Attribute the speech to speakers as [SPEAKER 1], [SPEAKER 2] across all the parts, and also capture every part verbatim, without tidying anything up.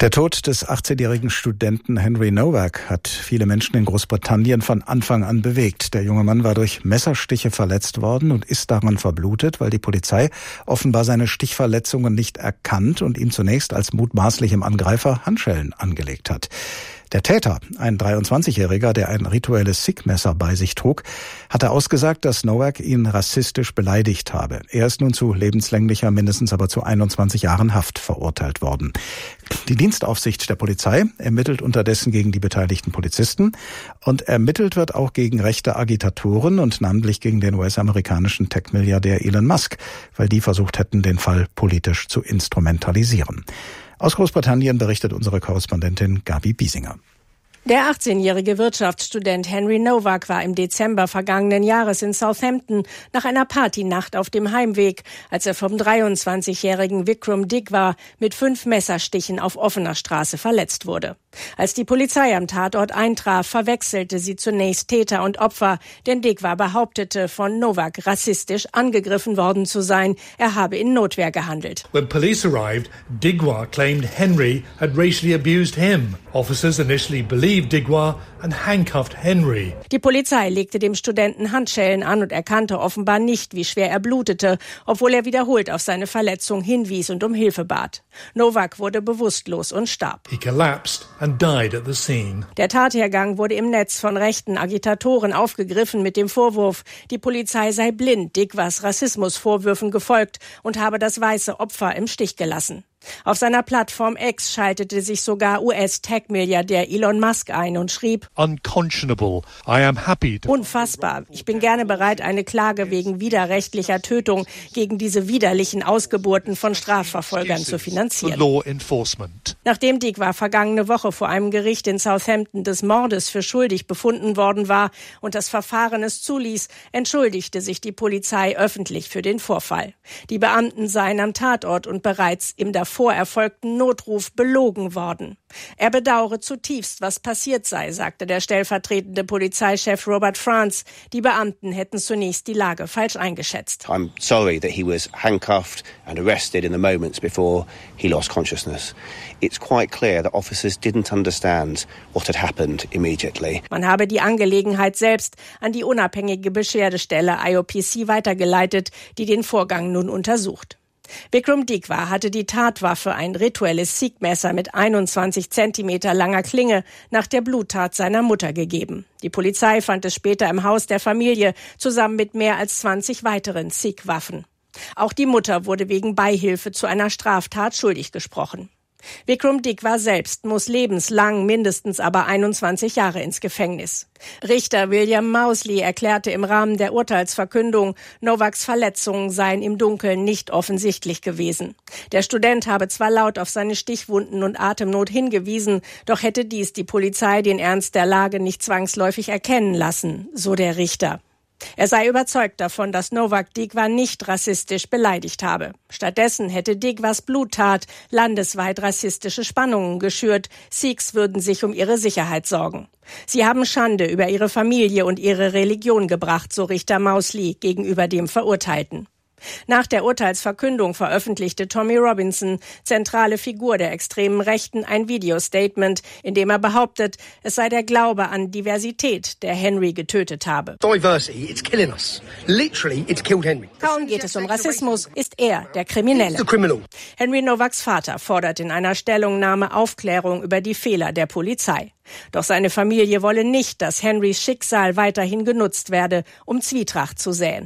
[SPEAKER 1] Der Tod des achtzehnjährigen Studenten Henry Nowak hat viele Menschen in Großbritannien von Anfang an bewegt. Der junge Mann war durch Messerstiche verletzt worden und ist daran verblutet, weil die Polizei offenbar seine Stichverletzungen nicht erkannt und ihm zunächst als mutmaßlichem Angreifer Handschellen angelegt hat. Der Täter, ein dreiundzwanzigjähriger, der ein rituelles Sikh-Messer bei sich trug, hatte ausgesagt, dass Nowak ihn rassistisch beleidigt habe. Er ist nun zu lebenslänglicher, mindestens aber zu einundzwanzig Jahren Haft verurteilt worden. Die Dienstaufsicht der Polizei ermittelt unterdessen gegen die beteiligten Polizisten und ermittelt wird auch gegen rechte Agitatoren und namentlich gegen den U S-amerikanischen Tech-Milliardär Elon Musk, weil die versucht hätten, den Fall politisch zu instrumentalisieren. Aus Großbritannien berichtet unsere Korrespondentin Gabi Biesinger.
[SPEAKER 2] Der achtzehnjährige Wirtschaftsstudent Henry Nowak war im Dezember vergangenen Jahres in Southampton nach einer Partynacht auf dem Heimweg, als er vom dreiundzwanzigjährigen Vikram Digwa mit fünf Messerstichen auf offener Straße verletzt wurde. Als die Polizei am Tatort eintraf, verwechselte sie zunächst Täter und Opfer, denn Digwa behauptete, von Nowak rassistisch angegriffen worden zu sein. Er habe in Notwehr gehandelt.
[SPEAKER 3] When police arrived, Digwa claimed Henry had racially abused him. Officers initially believed Digwa and handcuffed Henry.
[SPEAKER 2] Die Polizei legte dem Studenten Handschellen an und erkannte offenbar nicht, wie schwer er blutete, obwohl er wiederholt auf seine Verletzung hinwies und um Hilfe bat. Nowak wurde bewusstlos und starb.
[SPEAKER 3] He collapsed and died at the scene.
[SPEAKER 2] Der Tathergang wurde im Netz von rechten Agitatoren aufgegriffen mit dem Vorwurf, die Polizei sei blind Digwas Rassismusvorwürfen gefolgt und habe das weiße Opfer im Stich gelassen. Auf seiner Plattform X schaltete sich sogar U S-Tech-Milliardär Elon Musk ein und schrieb:
[SPEAKER 3] Unconscionable. I am happy to
[SPEAKER 2] Unfassbar. Ich bin gerne bereit, eine Klage wegen widerrechtlicher Tötung gegen diese widerlichen Ausgeburten von Strafverfolgern zu finanzieren.
[SPEAKER 3] law enforcement.
[SPEAKER 2] Nachdem Digwa vergangene Woche vor einem Gericht in Southampton des Mordes für schuldig befunden worden war und das Verfahren es zuließ, entschuldigte sich die Polizei öffentlich für den Vorfall. Die Beamten seien am Tatort und bereits im davor erfolgten Notruf belogen worden. Er bedauere zutiefst, was passiert sei, sagte der stellvertretende Polizeichef Robert Franz. Die Beamten hätten zunächst die Lage falsch eingeschätzt.
[SPEAKER 4] I'm sorry that he was handcuffed and arrested in the moments before he lost consciousness. It's quite clear that officers didn't understand what had happened immediately.
[SPEAKER 2] Man habe die Angelegenheit selbst an die unabhängige Beschwerdestelle I O P C weitergeleitet, die den Vorgang nun untersucht. Vikram Digwa hatte die Tatwaffe, ein rituelles Sikh-Messer mit einundzwanzig Zentimeter langer Klinge, nach der Bluttat seiner Mutter gegeben. Die Polizei fand es später im Haus der Familie, zusammen mit mehr als zwanzig weiteren Sikh-Waffen. Auch die Mutter wurde wegen Beihilfe zu einer Straftat schuldig gesprochen. Vikram Digwa selbst muss lebenslang, mindestens aber einundzwanzig Jahre ins Gefängnis. Richter William Mousley erklärte im Rahmen der Urteilsverkündung, Nowaks Verletzungen seien im Dunkeln nicht offensichtlich gewesen. Der Student habe zwar laut auf seine Stichwunden und Atemnot hingewiesen, doch hätte dies die Polizei den Ernst der Lage nicht zwangsläufig erkennen lassen, so der Richter. Er sei überzeugt davon, dass Nowak Digwa nicht rassistisch beleidigt habe. Stattdessen hätte Digwas Bluttat landesweit rassistische Spannungen geschürt. Sikhs würden sich um ihre Sicherheit sorgen. Sie haben Schande über ihre Familie und ihre Religion gebracht, so Richter Mousley gegenüber dem Verurteilten. Nach der Urteilsverkündung veröffentlichte Tommy Robinson, zentrale Figur der extremen Rechten, ein Videostatement, in dem er behauptet, es sei der Glaube an Diversität, der Henry getötet habe.
[SPEAKER 5] Diversity, it's killing us. Literally, it's killed Henry.
[SPEAKER 2] Kaum geht es um Rassismus, ist er der Kriminelle. Henry Nowaks Vater fordert in einer Stellungnahme Aufklärung über die Fehler der Polizei. Doch seine Familie wolle nicht, dass Henrys Schicksal weiterhin genutzt werde, um Zwietracht zu säen.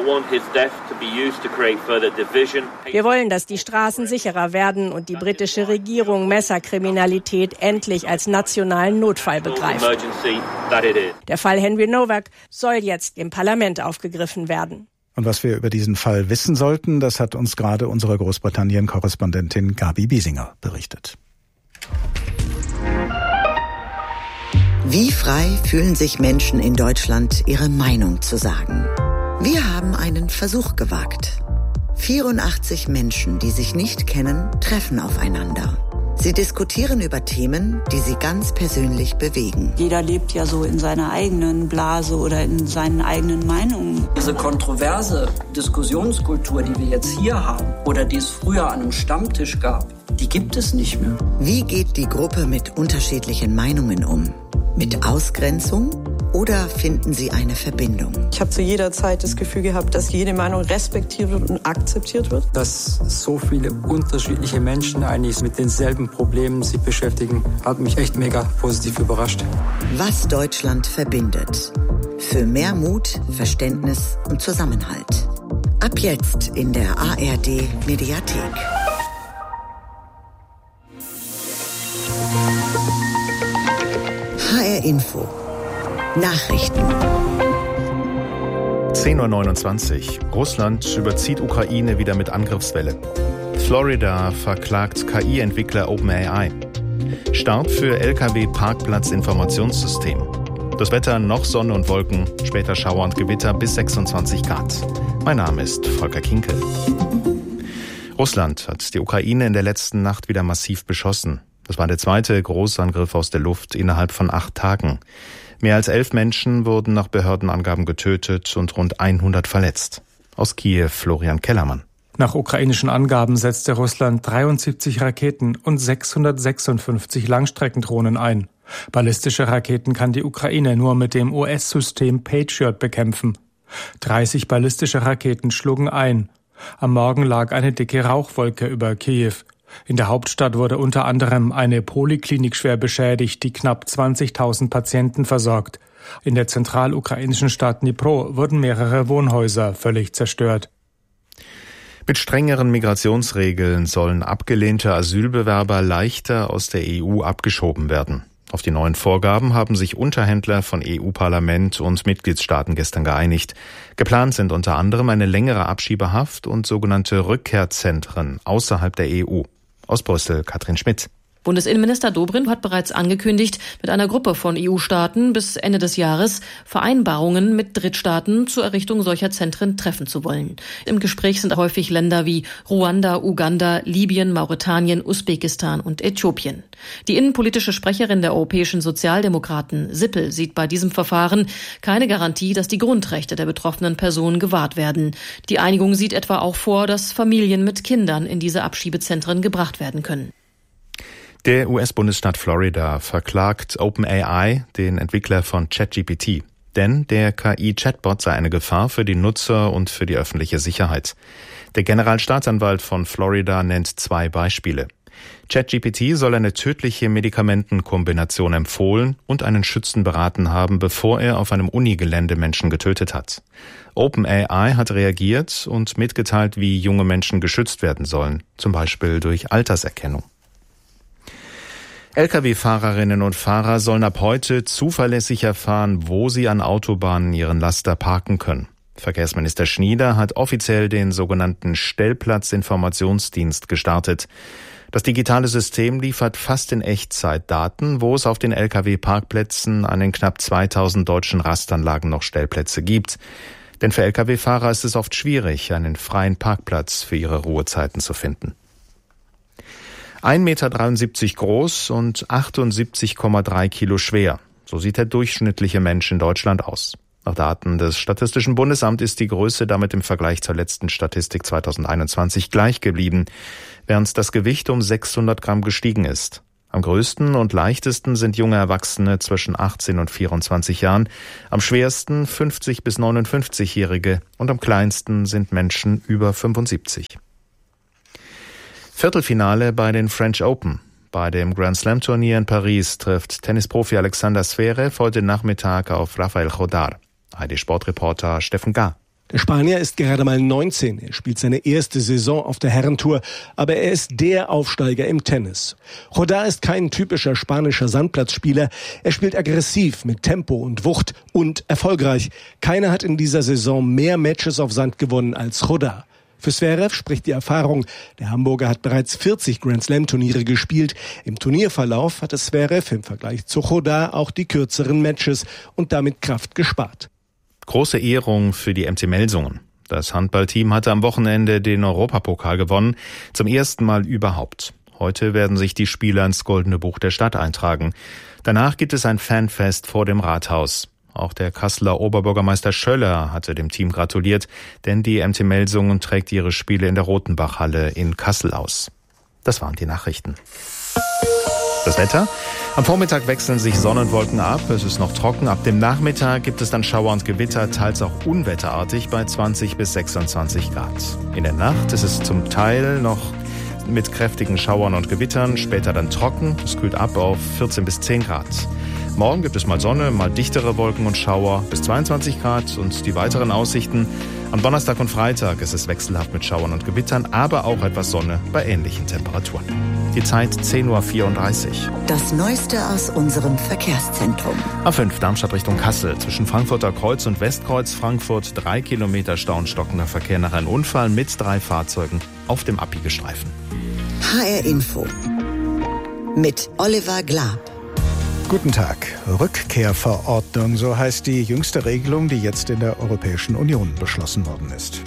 [SPEAKER 2] Wir wollen, dass die Straßen sicherer werden und die britische Regierung Messerkriminalität endlich als nationalen Notfall begreift. Der Fall Henry Nowak soll jetzt im Parlament aufgegriffen werden.
[SPEAKER 1] Und was wir über diesen Fall wissen sollten, das hat uns gerade unsere Großbritannien-Korrespondentin Gabi Biesinger berichtet.
[SPEAKER 6] Wie frei fühlen sich Menschen in Deutschland, ihre Meinung zu sagen? Wir haben einen Versuch gewagt. vierundachtzig Menschen, die sich nicht kennen, treffen aufeinander. Sie diskutieren über Themen, die sie ganz persönlich bewegen.
[SPEAKER 7] Jeder lebt ja so in seiner eigenen Blase oder in seinen eigenen Meinungen.
[SPEAKER 8] Diese kontroverse Diskussionskultur, die wir jetzt hier haben oder die es früher an einem Stammtisch gab, die gibt es nicht mehr.
[SPEAKER 6] Wie geht die Gruppe mit unterschiedlichen Meinungen um? Mit Ausgrenzung oder finden sie eine Verbindung?
[SPEAKER 9] Ich habe zu jeder Zeit das Gefühl gehabt, dass jede Meinung respektiert wird und akzeptiert wird.
[SPEAKER 10] Dass so viele unterschiedliche Menschen eigentlich mit denselben Problemen sich beschäftigen, hat mich echt mega positiv überrascht.
[SPEAKER 6] Was Deutschland verbindet. Für mehr Mut, Verständnis und Zusammenhalt. Ab jetzt in der A R D Mediathek. H R Info. Nachrichten.
[SPEAKER 11] zehn Uhr neunundzwanzig. Russland überzieht Ukraine wieder mit Angriffswelle. Florida verklagt K I-Entwickler OpenAI. Start für L K W-Parkplatz-Informationssystem. Das Wetter noch Sonne und Wolken, später Schauer und Gewitter bis sechsundzwanzig Grad. Mein Name ist Volker Kinkel. Russland hat die Ukraine in der letzten Nacht wieder massiv beschossen. Das war der zweite Großangriff aus der Luft innerhalb von acht Tagen. Mehr als elf Menschen wurden nach Behördenangaben getötet und rund hundert verletzt. Aus Kiew Florian Kellermann.
[SPEAKER 12] Nach ukrainischen Angaben setzte Russland dreiundsiebzig Raketen und sechshundertsechsundfünfzig Langstreckendrohnen ein. Ballistische Raketen kann die Ukraine nur mit dem U S-System Patriot bekämpfen. dreißig ballistische Raketen schlugen ein. Am Morgen lag eine dicke Rauchwolke über Kiew. In der Hauptstadt wurde unter anderem eine Poliklinik schwer beschädigt, die knapp zwanzigtausend Patienten versorgt. In der zentralukrainischen Stadt Dnipro wurden mehrere Wohnhäuser völlig zerstört.
[SPEAKER 11] Mit strengeren Migrationsregeln sollen abgelehnte Asylbewerber leichter aus der E U abgeschoben werden. Auf die neuen Vorgaben haben sich Unterhändler von E U-Parlament und Mitgliedstaaten gestern geeinigt. Geplant sind unter anderem eine längere Abschiebehaft und sogenannte Rückkehrzentren außerhalb der E U. Aus Brüssel Katrin Schmidt.
[SPEAKER 13] Bundesinnenminister Dobrindt hat bereits angekündigt, mit einer Gruppe von E U-Staaten bis Ende des Jahres Vereinbarungen mit Drittstaaten zur Errichtung solcher Zentren treffen zu wollen. Im Gespräch sind häufig Länder wie Ruanda, Uganda, Libyen, Mauretanien, Usbekistan und Äthiopien. Die innenpolitische Sprecherin der europäischen Sozialdemokraten, Sippel, sieht bei diesem Verfahren keine Garantie, dass die Grundrechte der betroffenen Personen gewahrt werden. Die Einigung sieht etwa auch vor, dass Familien mit Kindern in diese Abschiebezentren gebracht werden können.
[SPEAKER 11] Der U S-Bundesstaat Florida verklagt OpenAI, den Entwickler von ChatGPT. Denn der K I-Chatbot sei eine Gefahr für die Nutzer und für die öffentliche Sicherheit. Der Generalstaatsanwalt von Florida nennt zwei Beispiele. ChatGPT soll eine tödliche Medikamentenkombination empfohlen und einen Schützen beraten haben, bevor er auf einem Unigelände Menschen getötet hat. OpenAI hat reagiert und mitgeteilt, wie junge Menschen geschützt werden sollen, zum Beispiel durch Alterserkennung. L K W-Fahrerinnen und Fahrer sollen ab heute zuverlässig erfahren, wo sie an Autobahnen ihren Laster parken können. Verkehrsminister Schnieder hat offiziell den sogenannten Stellplatzinformationsdienst gestartet. Das digitale System liefert fast in Echtzeit Daten, wo es auf den L K W-Parkplätzen an den knapp zweitausend deutschen Rastanlagen noch Stellplätze gibt. Denn für L K W-Fahrer ist es oft schwierig, einen freien Parkplatz für ihre Ruhezeiten zu finden. ein Meter dreiundsiebzig groß und achtundsiebzig Komma drei Kilo schwer. So sieht der durchschnittliche Mensch in Deutschland aus. Nach Daten des Statistischen Bundesamts ist die Größe damit im Vergleich zur letzten Statistik zweitausendeinundzwanzig gleich geblieben, während das Gewicht um sechshundert Gramm gestiegen ist. Am größten und leichtesten sind junge Erwachsene zwischen achtzehn und vierundzwanzig Jahren, am schwersten fünfzig bis neunundfünfzigjährige und am kleinsten sind Menschen über fünfundsiebzig. Viertelfinale bei den French Open. Bei dem Grand Slam Turnier in Paris trifft Tennisprofi Alexander Zverev heute Nachmittag auf Rafael Chodar. A R D-Sportreporter Steffen Gahr.
[SPEAKER 14] Der Spanier ist gerade mal neunzehn. Er spielt seine erste Saison auf der Herrentour, aber er ist der Aufsteiger im Tennis. Chodar ist kein typischer spanischer Sandplatzspieler. Er spielt aggressiv mit Tempo und Wucht und erfolgreich. Keiner hat in dieser Saison mehr Matches auf Sand gewonnen als Chodar. Für Zverev spricht die Erfahrung. Der Hamburger hat bereits vierzig Grand-Slam-Turniere gespielt. Im Turnierverlauf hatte Zverev im Vergleich zu Chodar auch die kürzeren Matches und damit Kraft gespart.
[SPEAKER 11] Große Ehrung für die M C Melsungen. Das Handballteam hatte am Wochenende den Europapokal gewonnen, zum ersten Mal überhaupt. Heute werden sich die Spieler ins Goldene Buch der Stadt eintragen. Danach gibt es ein Fanfest vor dem Rathaus. Auch der Kasseler Oberbürgermeister Schöller hatte dem Team gratuliert, denn die M T Melsungen trägt ihre Spiele in der Rotenbachhalle in Kassel aus. Das waren die Nachrichten. Das Wetter? Am Vormittag wechseln sich Sonne und Wolken ab. Es ist noch trocken. Ab dem Nachmittag gibt es dann Schauer und Gewitter, teils auch unwetterartig bei zwanzig bis sechsundzwanzig Grad. In der Nacht ist es zum Teil noch mit kräftigen Schauern und Gewittern, später dann trocken. Es kühlt ab auf vierzehn bis zehn Grad. Morgen gibt es mal Sonne, mal dichtere Wolken und Schauer bis zweiundzwanzig Grad. Und die weiteren Aussichten: am Donnerstag und Freitag ist es wechselhaft mit Schauern und Gewittern, aber auch etwas Sonne bei ähnlichen Temperaturen. Die Zeit zehn Uhr vierunddreißig.
[SPEAKER 6] Das Neueste aus unserem Verkehrszentrum.
[SPEAKER 11] A fünf Darmstadt Richtung Kassel. Zwischen Frankfurter Kreuz und Westkreuz Frankfurt drei Kilometer Stau und stockender Verkehr nach einem Unfall mit drei Fahrzeugen auf dem Abbiegestreifen.
[SPEAKER 6] H R Info mit Oliver Glab.
[SPEAKER 1] Guten Tag. Rückkehrverordnung, so heißt die jüngste Regelung, die jetzt in der Europäischen Union beschlossen worden ist.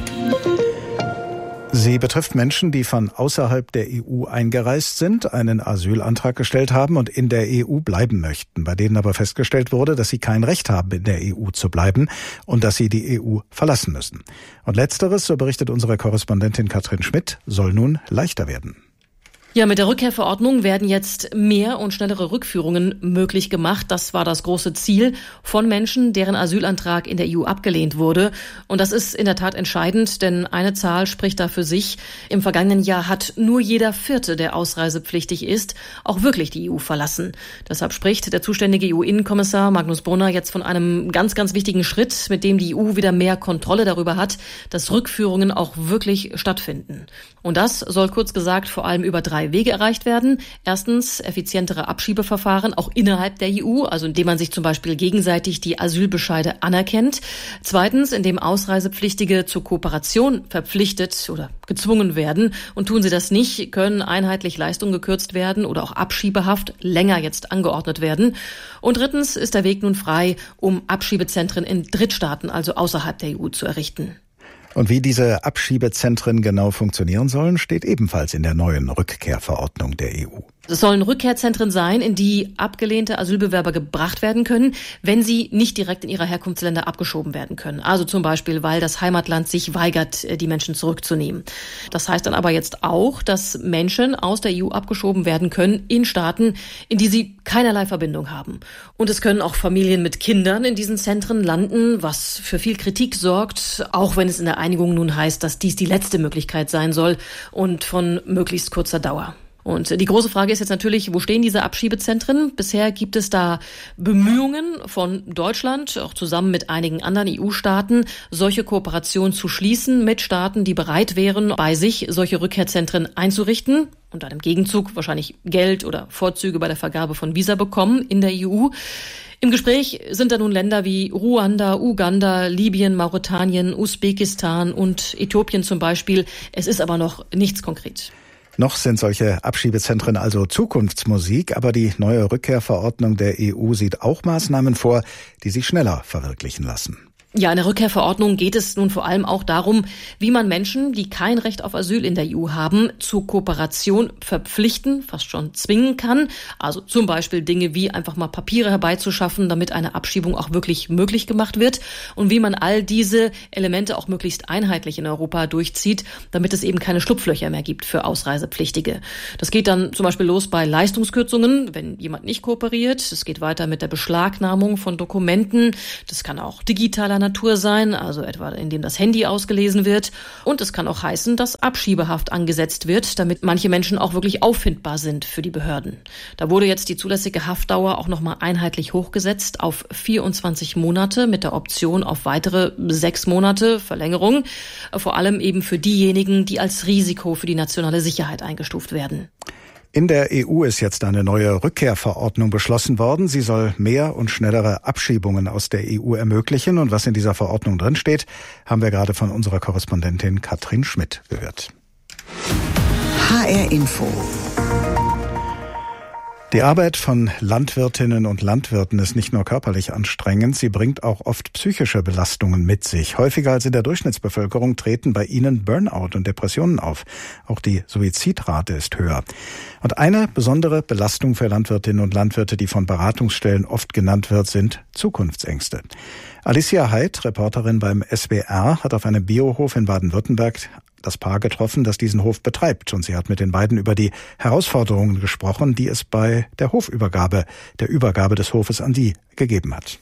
[SPEAKER 1] Sie betrifft Menschen, die von außerhalb der E U eingereist sind, einen Asylantrag gestellt haben und in der E U bleiben möchten, bei denen aber festgestellt wurde, dass sie kein Recht haben, in der E U zu bleiben und dass sie die E U verlassen müssen. Und letzteres, so berichtet unsere Korrespondentin Katrin Schmidt, soll nun leichter werden.
[SPEAKER 13] Ja, mit der Rückkehrverordnung werden jetzt mehr und schnellere Rückführungen möglich gemacht. Das war das große Ziel von Menschen, deren Asylantrag in der E U abgelehnt wurde. Und das ist in der Tat entscheidend, denn eine Zahl spricht da für sich. Im vergangenen Jahr hat nur jeder Vierte, der ausreisepflichtig ist, auch wirklich die E U verlassen. Deshalb spricht der zuständige E U-Innenkommissar Magnus Brunner jetzt von einem ganz, ganz wichtigen Schritt, mit dem die E U wieder mehr Kontrolle darüber hat, dass Rückführungen auch wirklich stattfinden. Und das soll kurz gesagt vor allem über drei Wege erreicht werden. Erstens effizientere Abschiebeverfahren, auch innerhalb der E U, also indem man sich zum Beispiel gegenseitig die Asylbescheide anerkennt. Zweitens, indem Ausreisepflichtige zur Kooperation verpflichtet oder gezwungen werden. Und tun sie das nicht, können einheitlich Leistungen gekürzt werden oder auch Abschiebehaft länger jetzt angeordnet werden. Und drittens ist der Weg nun frei, um Abschiebezentren in Drittstaaten, also außerhalb der E U, zu errichten.
[SPEAKER 1] Und wie diese Abschiebezentren genau funktionieren sollen, steht ebenfalls in der neuen Rückkehrverordnung der E U.
[SPEAKER 13] Es sollen Rückkehrzentren sein, in die abgelehnte Asylbewerber gebracht werden können, wenn sie nicht direkt in ihre Herkunftsländer abgeschoben werden können. Also zum Beispiel, weil das Heimatland sich weigert, die Menschen zurückzunehmen. Das heißt dann aber jetzt auch, dass Menschen aus der E U abgeschoben werden können in Staaten, in die sie keinerlei Verbindung haben. Und es können auch Familien mit Kindern in diesen Zentren landen, was für viel Kritik sorgt, auch wenn es in der Einigung nun heißt, dass dies die letzte Möglichkeit sein soll und von möglichst kurzer Dauer. Und die große Frage ist jetzt natürlich, wo stehen diese Abschiebezentren? Bisher gibt es da Bemühungen von Deutschland, auch zusammen mit einigen anderen E U-Staaten, solche Kooperationen zu schließen mit Staaten, die bereit wären, bei sich solche Rückkehrzentren einzurichten und dann im Gegenzug wahrscheinlich Geld oder Vorzüge bei der Vergabe von Visa bekommen in der E U. Im Gespräch sind da nun Länder wie Ruanda, Uganda, Libyen, Mauretanien, Usbekistan und Äthiopien zum Beispiel. Es ist aber noch nichts konkret.
[SPEAKER 1] Noch sind solche Abschiebezentren also Zukunftsmusik, aber die neue Rückkehrverordnung der E U sieht auch Maßnahmen vor, die sich schneller verwirklichen lassen.
[SPEAKER 13] Ja, in der Rückkehrverordnung geht es nun vor allem auch darum, wie man Menschen, die kein Recht auf Asyl in der E U haben, zur Kooperation verpflichten, fast schon zwingen kann. Also zum Beispiel Dinge wie einfach mal Papiere herbeizuschaffen, damit eine Abschiebung auch wirklich möglich gemacht wird. Und wie man all diese Elemente auch möglichst einheitlich in Europa durchzieht, damit es eben keine Schlupflöcher mehr gibt für Ausreisepflichtige. Das geht dann zum Beispiel los bei Leistungskürzungen, wenn jemand nicht kooperiert. Es geht weiter mit der Beschlagnahmung von Dokumenten. Das kann auch digitaler Natur sein, also etwa indem das Handy ausgelesen wird. Und es kann auch heißen, dass Abschiebehaft angesetzt wird, damit manche Menschen auch wirklich auffindbar sind für die Behörden. Da wurde jetzt die zulässige Haftdauer auch nochmal einheitlich hochgesetzt auf vierundzwanzig Monate mit der Option auf weitere sechs Monate Verlängerung. Vor allem eben für diejenigen, die als Risiko für die nationale Sicherheit eingestuft werden.
[SPEAKER 1] In der E U ist jetzt eine neue Rückkehrverordnung beschlossen worden. Sie soll mehr und schnellere Abschiebungen aus der E U ermöglichen. Und was in dieser Verordnung drinsteht, haben wir gerade von unserer Korrespondentin Katrin Schmidt gehört.
[SPEAKER 6] H R Info.
[SPEAKER 1] Die Arbeit von Landwirtinnen und Landwirten ist nicht nur körperlich anstrengend, sie bringt auch oft psychische Belastungen mit sich. Häufiger als in der Durchschnittsbevölkerung treten bei ihnen Burnout und Depressionen auf. Auch die Suizidrate ist höher. Und eine besondere Belastung für Landwirtinnen und Landwirte, die von Beratungsstellen oft genannt wird, sind Zukunftsängste. Alicia Heid, Reporterin beim S W R, hat auf einem Biohof in Baden-Württemberg das Paar getroffen, das diesen Hof betreibt. Und sie hat mit den beiden über die Herausforderungen gesprochen, die es bei der Hofübergabe, der Übergabe des Hofes an die gegeben hat.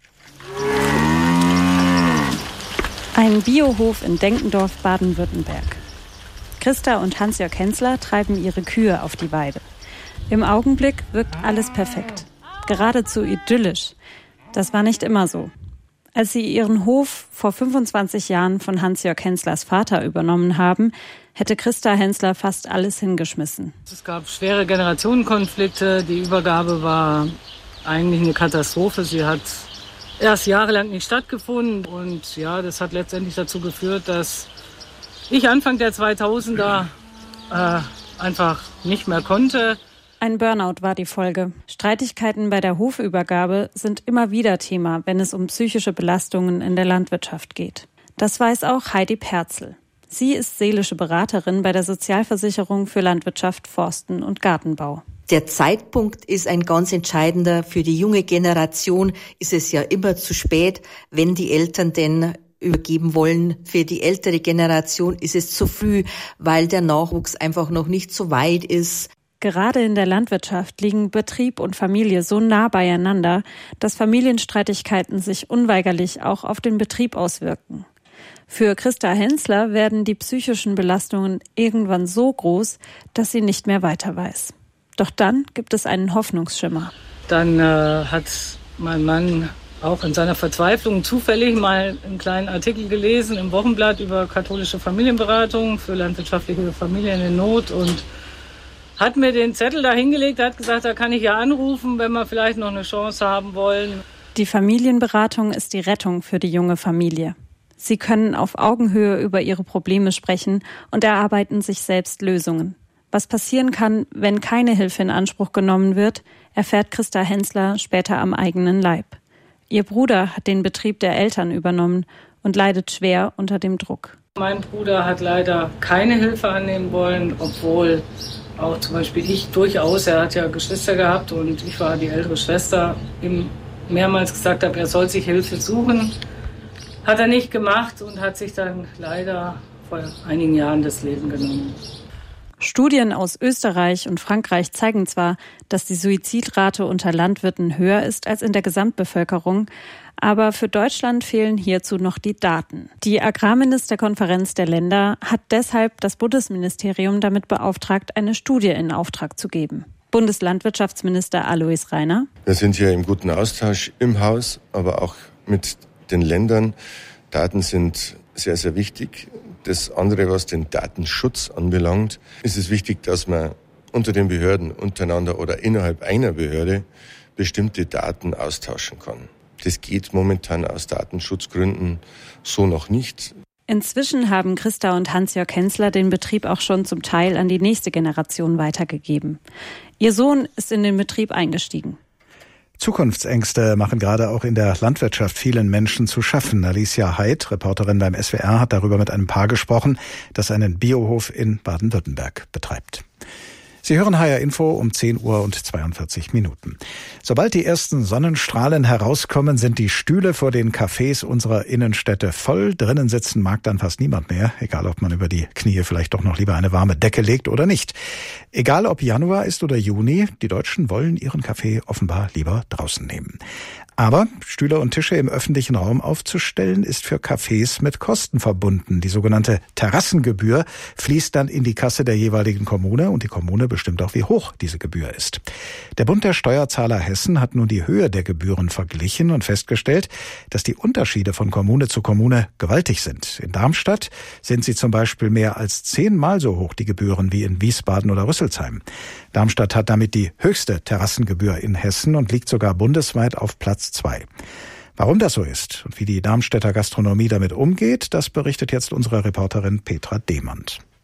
[SPEAKER 15] Ein Biohof in Denkendorf, Baden-Württemberg. Christa und Hans-Jörg Hensler treiben ihre Kühe auf die Weide. Im Augenblick wirkt alles perfekt. Geradezu idyllisch. Das war nicht immer so. Als sie ihren Hof vor fünfundzwanzig Jahren von Hans-Jörg Henslers Vater übernommen haben, hätte Christa Hensler fast alles hingeschmissen.
[SPEAKER 16] Es gab schwere Generationenkonflikte. Die Übergabe war eigentlich eine Katastrophe. Sie hat erst jahrelang nicht stattgefunden. Und ja, das hat letztendlich dazu geführt, dass ich Anfang der zweitausender äh, einfach nicht mehr konnte.
[SPEAKER 15] Ein Burnout war die Folge. Streitigkeiten bei der Hofübergabe sind immer wieder Thema, wenn es um psychische Belastungen in der Landwirtschaft geht. Das weiß auch Heidi Perzel. Sie ist seelische Beraterin bei der Sozialversicherung für Landwirtschaft, Forsten und Gartenbau.
[SPEAKER 17] Der Zeitpunkt ist ein ganz entscheidender. Für die junge Generation ist es ja immer zu spät, wenn die Eltern denn übergeben wollen. Für die ältere Generation ist es zu früh, weil der Nachwuchs einfach noch nicht so weit ist.
[SPEAKER 15] Gerade in der Landwirtschaft liegen Betrieb und Familie so nah beieinander, dass Familienstreitigkeiten sich unweigerlich auch auf den Betrieb auswirken. Für Christa Hensler werden die psychischen Belastungen irgendwann so groß, dass sie nicht mehr weiter weiß. Doch dann gibt es einen Hoffnungsschimmer.
[SPEAKER 16] Dann äh, hat mein Mann auch in seiner Verzweiflung zufällig mal einen kleinen Artikel gelesen im Wochenblatt über katholische Familienberatung für landwirtschaftliche Familien in Not und hat mir den Zettel da hingelegt, hat gesagt, da kann ich ja anrufen, wenn wir vielleicht noch eine Chance haben wollen.
[SPEAKER 15] Die Familienberatung ist die Rettung für die junge Familie. Sie können auf Augenhöhe über ihre Probleme sprechen und erarbeiten sich selbst Lösungen. Was passieren kann, wenn keine Hilfe in Anspruch genommen wird, erfährt Christa Hensler später am eigenen Leib. Ihr Bruder hat den Betrieb der Eltern übernommen und leidet schwer unter dem Druck.
[SPEAKER 16] Mein Bruder hat leider keine Hilfe annehmen wollen, obwohl auch zum Beispiel ich durchaus, er hat ja Geschwister gehabt und ich war die ältere Schwester, ihm mehrmals gesagt habe, er soll sich Hilfe suchen. Hat er nicht gemacht und hat sich dann leider vor einigen Jahren das Leben genommen.
[SPEAKER 15] Studien aus Österreich und Frankreich zeigen zwar, dass die Suizidrate unter Landwirten höher ist als in der Gesamtbevölkerung, aber für Deutschland fehlen hierzu noch die Daten. Die Agrarministerkonferenz der Länder hat deshalb das Bundesministerium damit beauftragt, eine Studie in Auftrag zu geben. Bundeslandwirtschaftsminister Alois Rainer.
[SPEAKER 18] Wir sind hier im guten Austausch im Haus, aber auch mit den Ländern. Daten sind sehr, sehr wichtig. Das andere, was den Datenschutz anbelangt, ist es wichtig, dass man unter den Behörden untereinander oder innerhalb einer Behörde bestimmte Daten austauschen kann. Das geht momentan aus Datenschutzgründen so noch nicht.
[SPEAKER 15] Inzwischen haben Christa und Hans-Jörg Hensler den Betrieb auch schon zum Teil an die nächste Generation weitergegeben. Ihr Sohn ist in den Betrieb eingestiegen.
[SPEAKER 1] Zukunftsängste machen gerade auch in der Landwirtschaft vielen Menschen zu schaffen. Alicia Heid, Reporterin beim S W R, hat darüber mit einem Paar gesprochen, das einen Biohof in Baden-Württemberg betreibt. Sie hören H R Info um zehn Uhr und zweiundvierzig Minuten. Sobald die ersten Sonnenstrahlen herauskommen, sind die Stühle vor den Cafés unserer Innenstädte voll. Drinnen sitzen mag dann fast niemand mehr, egal ob man über die Knie vielleicht doch noch lieber eine warme Decke legt oder nicht. Egal ob Januar ist oder Juni, die Deutschen wollen ihren Kaffee offenbar lieber draußen nehmen. Aber Stühle und Tische im öffentlichen Raum aufzustellen, ist für Cafés mit Kosten verbunden. Die sogenannte Terrassengebühr fließt dann in die Kasse der jeweiligen Kommune und die Kommune bestimmt auch, wie hoch diese Gebühr ist. Der Bund der Steuerzahler Hessen hat nun die Höhe der Gebühren verglichen und festgestellt, dass die Unterschiede von Kommune zu Kommune gewaltig sind. In Darmstadt sind sie zum Beispiel mehr als zehnmal so hoch, die Gebühren, wie in Wiesbaden oder Rüsselsheim. Darmstadt hat damit die höchste Terrassengebühr in Hessen und liegt sogar bundesweit auf Platz zwei. Warum das so ist und wie die Darmstädter Gastronomie damit umgeht, das berichtet jetzt unsere Reporterin Petra Demand.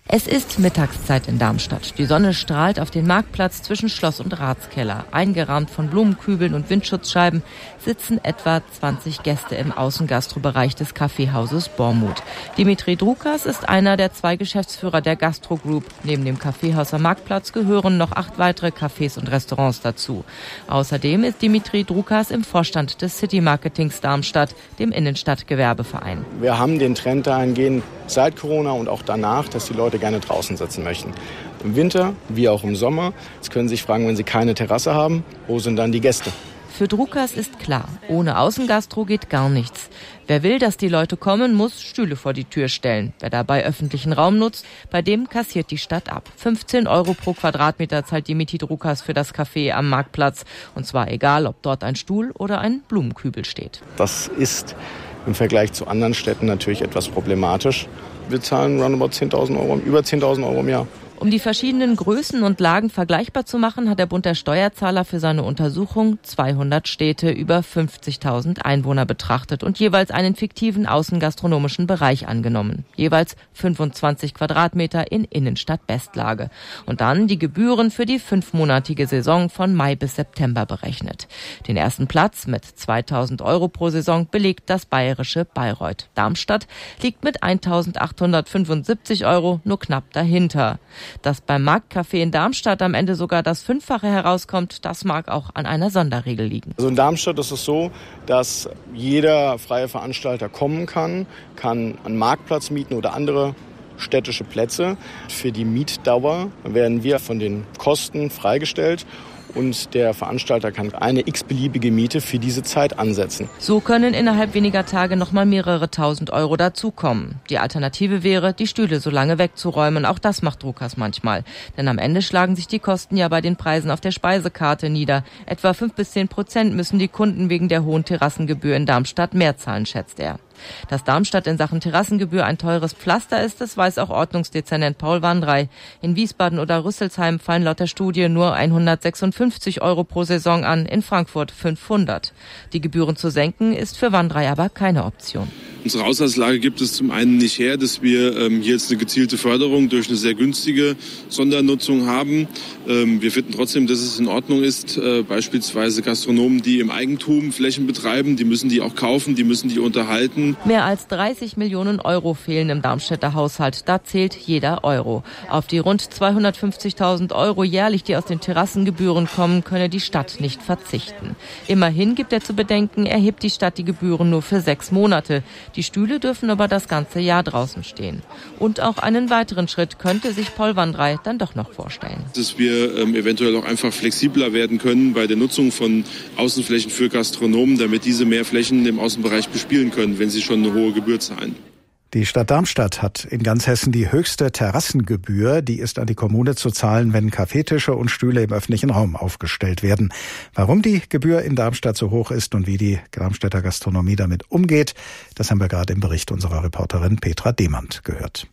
[SPEAKER 19] Es ist Mittagszeit in Darmstadt. Die Sonne strahlt auf den Marktplatz zwischen Schloss und Ratskeller. Eingerahmt von Blumenkübeln und Windschutzscheiben sitzen etwa zwanzig Gäste im Außengastrobereich des Kaffeehauses Bormuth. Dimitri Drukas ist einer der zwei Geschäftsführer der Gastro Group. Neben dem Kaffeehaus am Marktplatz gehören noch acht weitere Cafés und Restaurants dazu. Außerdem ist Dimitri Drukas im Vorstand des City Marketings Darmstadt, dem Innenstadtgewerbeverein.
[SPEAKER 20] Wir haben den Trend dahingehend seit Corona und auch danach, dass die Leute gerne draußen sitzen möchten. Im Winter wie auch im Sommer. Jetzt können Sie sich fragen, wenn Sie keine Terrasse haben, wo sind dann die Gäste?
[SPEAKER 19] Für Drukas ist klar, ohne Außengastro geht gar nichts. Wer will, dass die Leute kommen, muss Stühle vor die Tür stellen. Wer dabei öffentlichen Raum nutzt, bei dem kassiert die Stadt ab. fünfzehn Euro pro Quadratmeter zahlt Dimitri Drukas für das Café am Marktplatz. Und zwar egal, ob dort ein Stuhl oder ein Blumenkübel steht.
[SPEAKER 20] Das ist im Vergleich zu anderen Städten natürlich etwas problematisch. Wir zahlen roundabout zehntausend Euro, über zehntausend Euro im Jahr.
[SPEAKER 19] Um die verschiedenen Größen und Lagen vergleichbar zu machen, hat der Bund der Steuerzahler für seine Untersuchung zweihundert Städte über fünfzigtausend Einwohner betrachtet und jeweils einen fiktiven außengastronomischen Bereich angenommen. Jeweils fünfundzwanzig Quadratmeter in Innenstadt-Bestlage. Und dann die Gebühren für die fünfmonatige Saison von Mai bis September berechnet. Den ersten Platz mit zweitausend Euro pro Saison belegt das bayerische Bayreuth. Darmstadt liegt mit eintausendachthundertfünfundsiebzig Euro nur knapp dahinter. Dass beim Marktcafé in Darmstadt am Ende sogar das Fünffache herauskommt, das mag auch an einer Sonderregel liegen.
[SPEAKER 20] Also in Darmstadt ist es so, dass jeder freie Veranstalter kommen kann, kann einen Marktplatz mieten oder andere städtische Plätze. Für die Mietdauer werden wir von den Kosten freigestellt. Und der Veranstalter kann eine x-beliebige Miete für diese Zeit ansetzen.
[SPEAKER 19] So können innerhalb weniger Tage noch mal mehrere tausend Euro dazukommen. Die Alternative wäre, die Stühle so lange wegzuräumen. Auch das macht Drukas manchmal. Denn am Ende schlagen sich die Kosten ja bei den Preisen auf der Speisekarte nieder. Etwa fünf bis zehn Prozent müssen die Kunden wegen der hohen Terrassengebühr in Darmstadt mehr zahlen, schätzt er. Dass Darmstadt in Sachen Terrassengebühr ein teures Pflaster ist, das weiß auch Ordnungsdezernent Paul Wandrei. In Wiesbaden oder Rüsselsheim fallen laut der Studie nur hundertsechsundfünfzig Euro pro Saison an, in Frankfurt fünfhundert. Die Gebühren zu senken ist für Wandrei aber keine Option.
[SPEAKER 21] Unsere Haushaltslage gibt es zum einen nicht her, dass wir ähm, hier jetzt eine gezielte Förderung durch eine sehr günstige Sondernutzung haben. Ähm, wir finden trotzdem, dass es in Ordnung ist, äh, beispielsweise Gastronomen, die im Eigentum Flächen betreiben, die müssen die auch kaufen, die müssen die unterhalten.
[SPEAKER 19] Mehr als dreißig Millionen Euro fehlen im Darmstädter Haushalt. Da zählt jeder Euro. Auf die rund zweihundertfünfzigtausend Euro jährlich, die aus den Terrassengebühren kommen, könne die Stadt nicht verzichten. Immerhin gibt er zu bedenken, erhebt die Stadt die Gebühren nur für sechs Monate. Die Stühle dürfen aber das ganze Jahr draußen stehen. Und auch einen weiteren Schritt könnte sich Paul Wandrei dann doch noch vorstellen.
[SPEAKER 21] Dass wir ähm, eventuell auch einfach flexibler werden können bei der Nutzung von Außenflächen für Gastronomen, damit diese mehr Flächen im Außenbereich bespielen können, wenn sie schon eine hohe Gebühr zahlen.
[SPEAKER 1] Die Stadt Darmstadt hat in ganz Hessen die höchste Terrassengebühr. Die ist an die Kommune zu zahlen, wenn Kaffeetische und Stühle im öffentlichen Raum aufgestellt werden. Warum die Gebühr in Darmstadt so hoch ist und wie die Darmstädter Gastronomie damit umgeht, das haben wir gerade im Bericht unserer Reporterin Petra Demand gehört.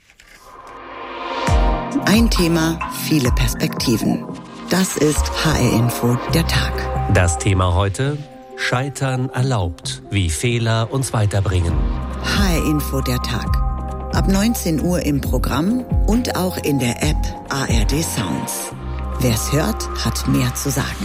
[SPEAKER 6] Ein Thema, viele Perspektiven. Das ist H R-Info der Tag.
[SPEAKER 22] Das Thema heute: Scheitern erlaubt, wie Fehler uns weiterbringen.
[SPEAKER 6] H R-Info der Tag. Ab neunzehn Uhr im Programm und auch in der App A R D Sounds. Wer's hört, hat mehr zu sagen.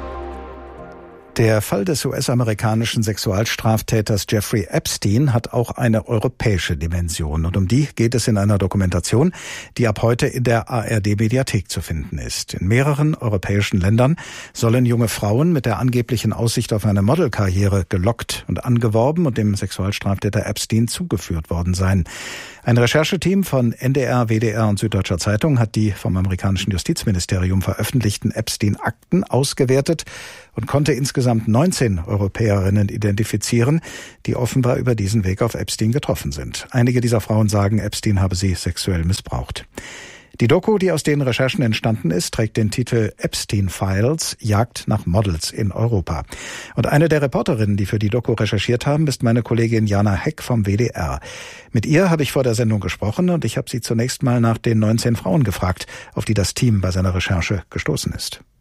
[SPEAKER 1] Der Fall des U S-amerikanischen Sexualstraftäters Jeffrey Epstein hat auch eine europäische Dimension. Und um die geht es in einer Dokumentation, die ab heute in der A R D-Mediathek zu finden ist. In mehreren europäischen Ländern sollen junge Frauen mit der angeblichen Aussicht auf eine Modelkarriere gelockt und angeworben und dem Sexualstraftäter Epstein zugeführt worden sein. Ein Rechercheteam von N D R, W D R und Süddeutscher Zeitung hat die vom amerikanischen Justizministerium veröffentlichten Epstein-Akten ausgewertet und konnte insgesamt neunzehn Europäerinnen identifizieren, die offenbar über diesen Weg auf Epstein getroffen sind. Einige dieser Frauen sagen, Epstein habe sie sexuell missbraucht. Die Doku, die aus den Recherchen entstanden ist, trägt den Titel Epstein Files, Jagd nach Models in Europa. Und eine der Reporterinnen, die für die Doku recherchiert haben, ist meine Kollegin Jana Heck vom W D R. Mit ihr habe ich vor der Sendung gesprochen und ich habe sie zunächst mal nach den neunzehn Frauen gefragt, auf die das Team bei seiner Recherche gestoßen ist.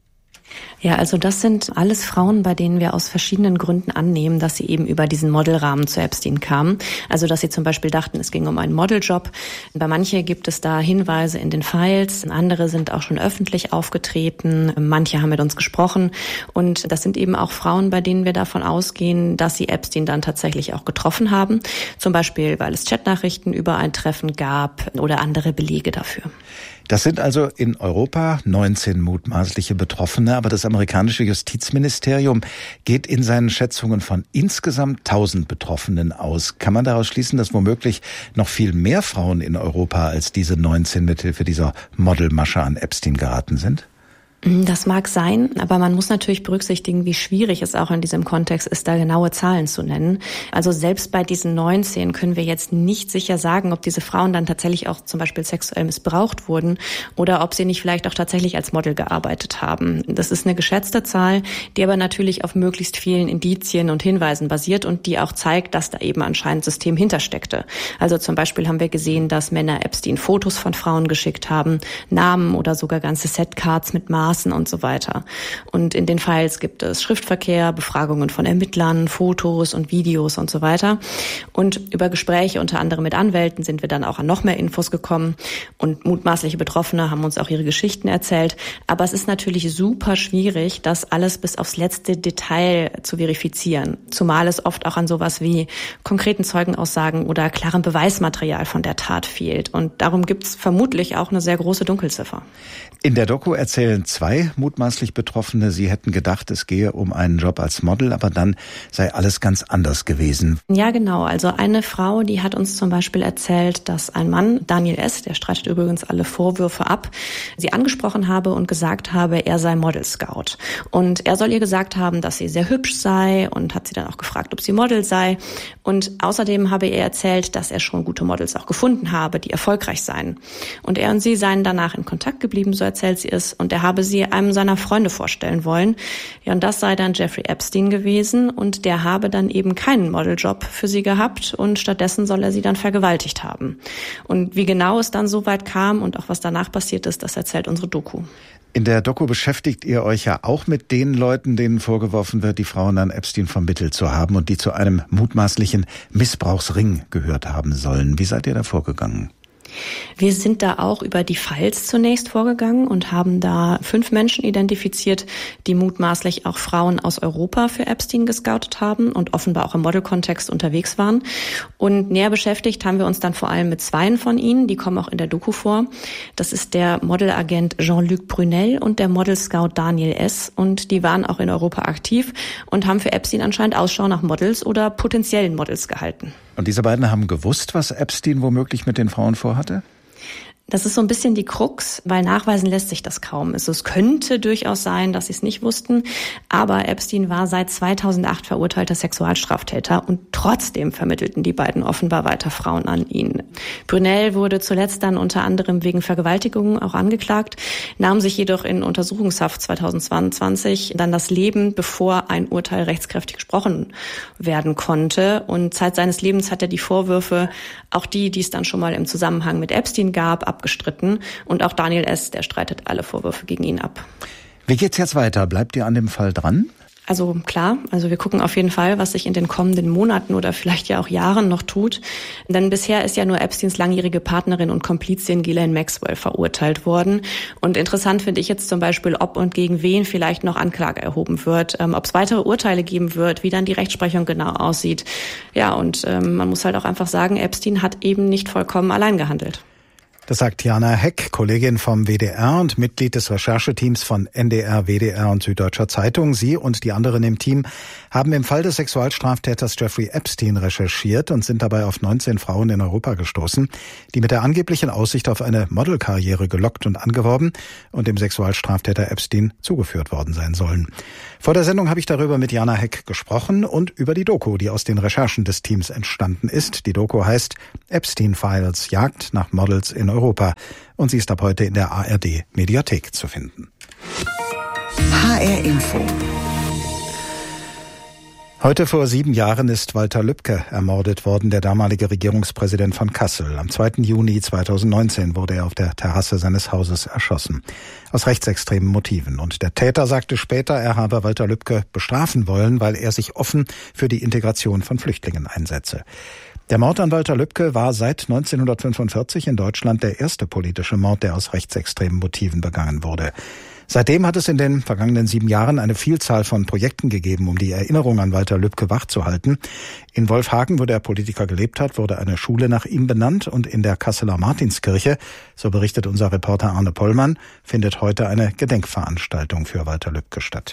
[SPEAKER 3] Ja, also das sind alles Frauen, bei denen wir aus verschiedenen Gründen annehmen, dass sie eben über diesen Modelrahmen zu Epstein kamen. Also dass sie zum Beispiel dachten, es ging um einen Modeljob. Bei manchen gibt es da Hinweise in den Files, andere sind auch schon öffentlich aufgetreten, manche haben mit uns gesprochen. Und das sind eben auch Frauen, bei denen wir davon ausgehen, dass sie Epstein dann tatsächlich auch getroffen haben. Zum Beispiel, weil es Chatnachrichten über ein Treffen gab oder andere Belege dafür.
[SPEAKER 1] Das sind also in Europa neunzehn mutmaßliche Betroffene, aber das amerikanische Justizministerium geht in seinen Schätzungen von insgesamt tausend Betroffenen aus. Kann man daraus schließen, dass womöglich noch viel mehr Frauen in Europa als diese neunzehn mithilfe dieser Modelmasche an Epstein geraten sind?
[SPEAKER 3] Das mag sein, aber man muss natürlich berücksichtigen, wie schwierig es auch in diesem Kontext ist, da genaue Zahlen zu nennen. Also selbst bei diesen neunzehn können wir jetzt nicht sicher sagen, ob diese Frauen dann tatsächlich auch zum Beispiel sexuell missbraucht wurden oder ob sie nicht vielleicht auch tatsächlich als Model gearbeitet haben. Das ist eine geschätzte Zahl, die aber natürlich auf möglichst vielen Indizien und Hinweisen basiert und die auch zeigt, dass da eben anscheinend ein System hintersteckte. Also zum Beispiel haben wir gesehen, dass Männer Epstein Fotos von Frauen geschickt haben, Namen oder sogar ganze Setcards mit Maßen und so weiter. Und in den Files gibt es Schriftverkehr, Befragungen von Ermittlern, Fotos und Videos und so weiter. Und über Gespräche unter anderem mit Anwälten sind wir dann auch an noch mehr Infos gekommen. Und mutmaßliche Betroffene haben uns auch ihre Geschichten erzählt. Aber es ist natürlich super schwierig, das alles bis aufs letzte Detail zu verifizieren. Zumal es oft auch an sowas wie konkreten Zeugenaussagen oder klarem Beweismaterial von der Tat fehlt. Und darum gibt es vermutlich auch eine sehr große Dunkelziffer.
[SPEAKER 1] In der Doku erzählen zwei mutmaßlich Betroffene, sie hätten gedacht, es gehe um einen Job als Model, aber dann sei alles ganz anders gewesen.
[SPEAKER 3] Ja, genau. Also eine Frau, die hat uns zum Beispiel erzählt, dass ein Mann, Daniel S., der streitet übrigens alle Vorwürfe ab, sie angesprochen habe und gesagt habe, er sei Model Scout. Und er soll ihr gesagt haben, dass sie sehr hübsch sei und hat sie dann auch gefragt, ob sie Model sei. Und außerdem habe er erzählt, dass er schon gute Models auch gefunden habe, die erfolgreich seien. Und er und sie seien danach in Kontakt geblieben, so erzählt sie es, und er habe sie einem seiner Freunde vorstellen wollen. Ja, und das sei dann Jeffrey Epstein gewesen und der habe dann eben keinen Modeljob für sie gehabt und stattdessen soll er sie dann vergewaltigt haben. Und wie genau es dann so weit kam und auch was danach passiert ist, das erzählt unsere Doku.
[SPEAKER 1] In der Doku beschäftigt ihr euch ja auch mit den Leuten, denen vorgeworfen wird, die Frauen an Epstein vermittelt zu haben und die zu einem mutmaßlichen Missbrauchsring gehört haben sollen. Wie seid ihr da vorgegangen?
[SPEAKER 3] Wir sind da auch über die Files zunächst vorgegangen und haben da fünf Menschen identifiziert, die mutmaßlich auch Frauen aus Europa für Epstein gescoutet haben und offenbar auch im Modelkontext unterwegs waren. Und näher beschäftigt haben wir uns dann vor allem mit zweien von ihnen, die kommen auch in der Doku vor. Das ist der Modelagent Jean-Luc Brunel und der Model-Scout Daniel S. Und die waren auch in Europa aktiv und haben für Epstein anscheinend Ausschau nach Models oder potenziellen Models gehalten.
[SPEAKER 1] Und diese beiden haben gewusst, was Epstein womöglich mit den Frauen vorhatte?
[SPEAKER 3] Das ist so ein bisschen die Krux, weil nachweisen lässt sich das kaum. Also es könnte durchaus sein, dass sie es nicht wussten, aber Epstein war seit zweitausendacht verurteilter Sexualstraftäter und trotzdem vermittelten die beiden offenbar weiter Frauen an ihn. Brunel wurde zuletzt dann unter anderem wegen Vergewaltigung auch angeklagt, nahm sich jedoch in Untersuchungshaft zweitausendzweiundzwanzig dann das Leben, bevor ein Urteil rechtskräftig gesprochen werden konnte. Und Zeit seines Lebens hat er die Vorwürfe, auch die, die es dann schon mal im Zusammenhang mit Epstein gab, abgestritten. Und auch Daniel S., der streitet alle Vorwürfe gegen ihn ab.
[SPEAKER 1] Wie geht's jetzt weiter? Bleibt ihr an dem Fall dran?
[SPEAKER 3] Also klar, also wir gucken auf jeden Fall, was sich in den kommenden Monaten oder vielleicht ja auch Jahren noch tut. Denn bisher ist ja nur Epsteins langjährige Partnerin und Komplizin Ghislaine Maxwell verurteilt worden. Und interessant finde ich jetzt zum Beispiel, ob und gegen wen vielleicht noch Anklage erhoben wird, ähm, ob es weitere Urteile geben wird, wie dann die Rechtsprechung genau aussieht. Ja, und ähm, man muss halt auch einfach sagen, Epstein hat eben nicht vollkommen allein gehandelt.
[SPEAKER 1] Das sagt Jana Heck, Kollegin vom W D R und Mitglied des Rechercheteams von N D R, W D R und Süddeutscher Zeitung. Sie und die anderen im Team haben im Fall des Sexualstraftäters Jeffrey Epstein recherchiert und sind dabei auf neunzehn Frauen in Europa gestoßen, die mit der angeblichen Aussicht auf eine Modelkarriere gelockt und angeworben und dem Sexualstraftäter Epstein zugeführt worden sein sollen. Vor der Sendung habe ich darüber mit Jana Heck gesprochen und über die Doku, die aus den Recherchen des Teams entstanden ist. Die Doku heißt Epstein Files, Jagd nach Models in Europa. Und sie ist ab heute in der A R D Mediathek zu finden.
[SPEAKER 6] H R Info.
[SPEAKER 1] Heute vor sieben Jahren ist Walter Lübcke ermordet worden, der damalige Regierungspräsident von Kassel. Am zweiten Juni zweitausendneunzehn wurde er auf der Terrasse seines Hauses erschossen. Aus rechtsextremen Motiven. Und der Täter sagte später, er habe Walter Lübcke bestrafen wollen, weil er sich offen für die Integration von Flüchtlingen einsetze. Der Mord an Walter Lübcke war seit neunzehnhundertfünfundvierzig in Deutschland der erste politische Mord, der aus rechtsextremen Motiven begangen wurde. Seitdem hat es in den vergangenen sieben Jahren eine Vielzahl von Projekten gegeben, um die Erinnerung an Walter Lübcke wachzuhalten. In Wolfhagen, wo der Politiker gelebt hat, wurde eine Schule nach ihm benannt und in der Kasseler Martinskirche, so berichtet unser Reporter Arne Pollmann, findet heute eine Gedenkveranstaltung für Walter Lübcke statt.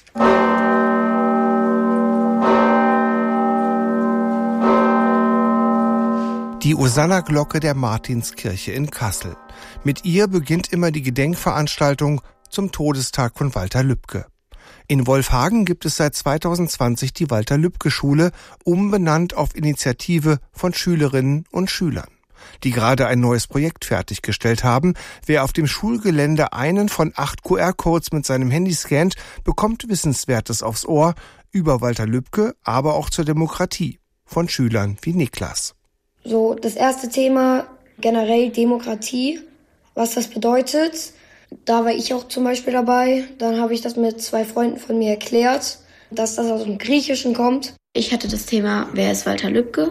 [SPEAKER 4] Die Hosanna-Glocke der Martinskirche in Kassel. Mit ihr beginnt immer die Gedenkveranstaltung zum Todestag von Walter Lübcke. In Wolfhagen gibt es seit zweitausendzwanzig die Walter-Lübcke-Schule, umbenannt auf Initiative von Schülerinnen und Schülern, die gerade ein neues Projekt fertiggestellt haben. Wer auf dem Schulgelände einen von acht Q R-Codes mit seinem Handy scannt, bekommt Wissenswertes aufs Ohr über Walter Lübcke, aber auch zur Demokratie von Schülern wie Niklas.
[SPEAKER 5] So, das erste Thema, generell Demokratie, was das bedeutet. Da war ich auch zum Beispiel dabei. Dann habe ich das mit zwei Freunden von mir erklärt, dass das aus dem Griechischen kommt.
[SPEAKER 23] Ich hatte das Thema, wer ist Walter Lübcke?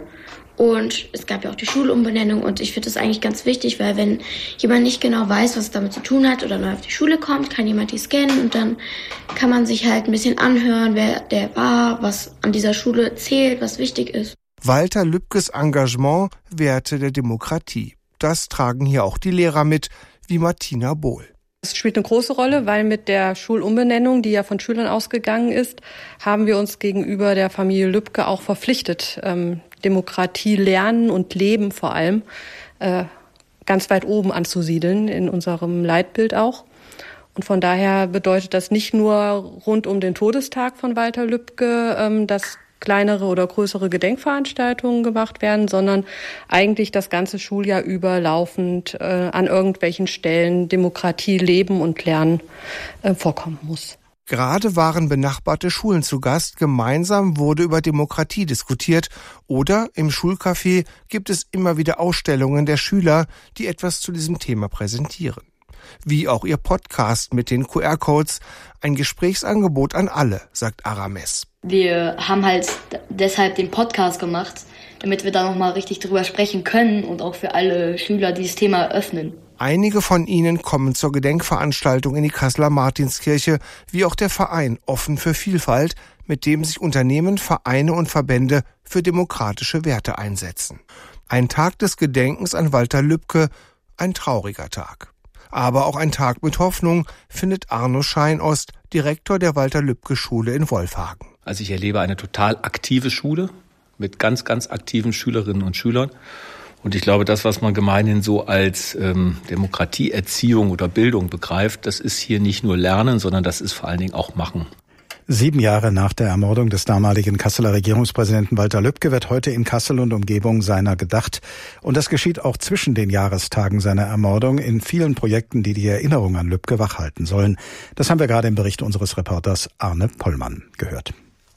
[SPEAKER 23] Und es gab ja auch die Schulumbenennung und ich finde das eigentlich ganz wichtig, weil wenn jemand nicht genau weiß, was es damit zu tun hat oder neu auf die Schule kommt, kann jemand die scannen und dann kann man sich halt ein bisschen anhören, wer der war, was an dieser Schule zählt, was wichtig ist.
[SPEAKER 4] Walter Lübkes Engagement, Werte der Demokratie. Das tragen hier auch die Lehrer mit, wie Martina Bohl.
[SPEAKER 24] Es spielt eine große Rolle, weil mit der Schulumbenennung, die ja von Schülern ausgegangen ist, haben wir uns gegenüber der Familie Lübcke auch verpflichtet, ähm, Demokratie lernen und leben vor allem äh, ganz weit oben anzusiedeln, in unserem Leitbild auch. Und von daher bedeutet das nicht nur rund um den Todestag von Walter Lübcke, ähm, dass kleinere oder größere Gedenkveranstaltungen gemacht werden, sondern eigentlich das ganze Schuljahr über laufend äh, an irgendwelchen Stellen Demokratie leben und lernen äh, vorkommen muss.
[SPEAKER 4] Gerade waren benachbarte Schulen zu Gast. Gemeinsam wurde über Demokratie diskutiert. Oder im Schulcafé gibt es immer wieder Ausstellungen der Schüler, die etwas zu diesem Thema präsentieren. Wie auch ihr Podcast mit den Q R-Codes. Ein Gesprächsangebot an alle, sagt Arames.
[SPEAKER 25] Wir haben halt deshalb den Podcast gemacht, damit wir da nochmal richtig drüber sprechen können und auch für alle Schüler dieses Thema eröffnen.
[SPEAKER 4] Einige von ihnen kommen zur Gedenkveranstaltung in die Kasseler Martinskirche, wie auch der Verein Offen für Vielfalt, mit dem sich Unternehmen, Vereine und Verbände für demokratische Werte einsetzen. Ein Tag des Gedenkens an Walter Lübcke, ein trauriger Tag. Aber auch ein Tag mit Hoffnung, findet Arno Scheinost, Direktor der Walter-Lübcke-Schule in Wolfhagen.
[SPEAKER 26] Also ich erlebe eine total aktive Schule mit ganz, ganz aktiven Schülerinnen und Schülern. Und ich glaube, das, was man gemeinhin so als ähm, Demokratieerziehung oder Bildung begreift, das ist hier nicht nur Lernen, sondern das ist vor allen Dingen auch Machen.
[SPEAKER 1] Sieben Jahre nach der Ermordung des damaligen Kasseler Regierungspräsidenten Walter Lübcke wird heute in Kassel und Umgebung seiner gedacht. Und das geschieht auch zwischen den Jahrestagen seiner Ermordung in vielen Projekten, die die Erinnerung an Lübcke wachhalten sollen. Das haben wir gerade im Bericht unseres Reporters Arne Pollmann gehört.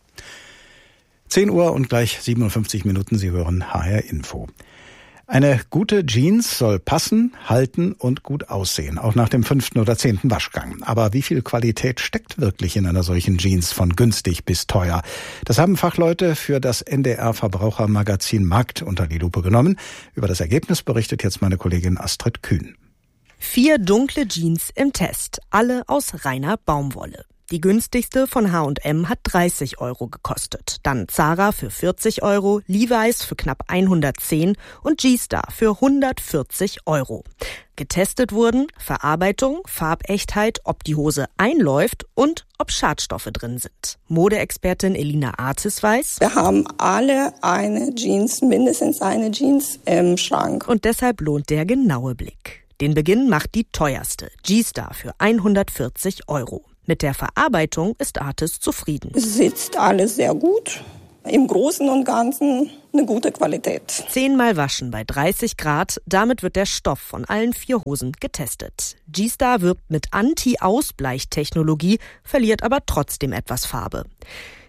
[SPEAKER 1] zehn Uhr und gleich siebenundfünfzig Minuten. Sie hören H R Info. Eine gute Jeans soll passen, halten und gut aussehen, auch nach dem fünften oder zehnten Waschgang. Aber wie viel Qualität steckt wirklich in einer solchen Jeans, von günstig bis teuer? Das haben Fachleute für das N D R-Verbrauchermagazin Markt unter die Lupe genommen. Über das Ergebnis berichtet jetzt meine Kollegin Astrid Kühn.
[SPEAKER 27] Vier dunkle Jeans im Test, alle aus reiner Baumwolle. Die günstigste von H und M hat dreißig Euro gekostet. Dann Zara für vierzig Euro, Levi's für knapp hundertzehn und G-Star für hundertvierzig Euro. Getestet wurden Verarbeitung, Farbechtheit, ob die Hose einläuft und ob Schadstoffe drin sind. Modeexpertin Elina Artis weiß:
[SPEAKER 9] Wir haben alle eine Jeans, mindestens eine Jeans im Schrank.
[SPEAKER 27] Und deshalb lohnt der genaue Blick. Den Beginn macht die teuerste, G-Star für hundertvierzig Euro. Mit der Verarbeitung ist Artis zufrieden.
[SPEAKER 9] Es sitzt alles sehr gut. Im Großen und Ganzen eine gute Qualität.
[SPEAKER 27] Zehnmal waschen bei dreißig Grad. Damit wird der Stoff von allen vier Hosen getestet. G-Star wirbt mit Anti-Ausbleichtechnologie, verliert aber trotzdem etwas Farbe.